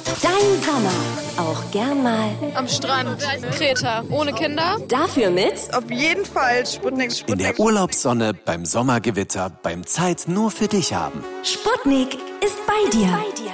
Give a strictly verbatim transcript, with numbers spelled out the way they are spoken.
Dein Sommer. Auch gern mal am Strand. Kreta. Ohne Kinder. Dafür mit auf jeden Fall Sputnik. Sputnik. In der Urlaubssonne, beim Sommergewitter, beim Zeit nur für dich haben. Sputnik ist bei dir.